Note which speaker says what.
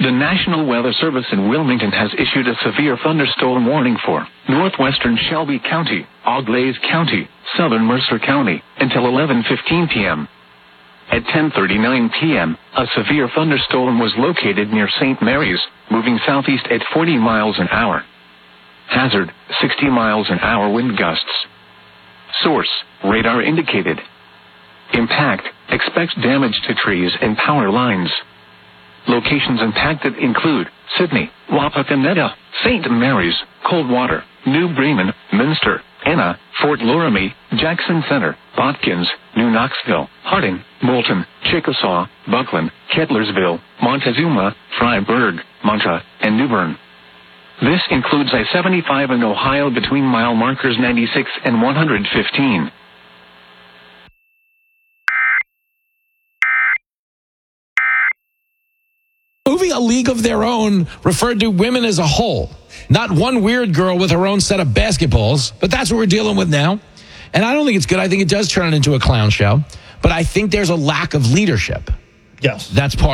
Speaker 1: The National Weather Service in Wilmington has issued a severe thunderstorm warning for northwestern Shelby County, Auglaize County, southern Mercer County, until 11:15 p.m. At 10:39 p.m., a severe thunderstorm was located near St. Mary's, moving southeast at 40 miles an hour. Hazard, 60 miles an hour wind gusts. Source, radar indicated. Impact, expect damage to trees and power lines. Locations impacted include Sydney, Wapakoneta, St. Mary's, Coldwater, New Bremen, Minster, Anna, Fort Loramie, Jackson Center, Botkins, New Knoxville, Harding, Moulton, Chickasaw, Buckland, Kettlersville, Montezuma, Freiburg, Monta, and New Bern. This includes I-75 in Ohio between mile markers 96 and 115.
Speaker 2: Movie A League of Their Own referred to women as a whole. Not one weird girl with her own set of basketballs, but that's what we're dealing with now. And I don't think it's good. I think it does turn it into a clown show. But I think there's a lack of leadership.
Speaker 3: Yes.
Speaker 2: That's part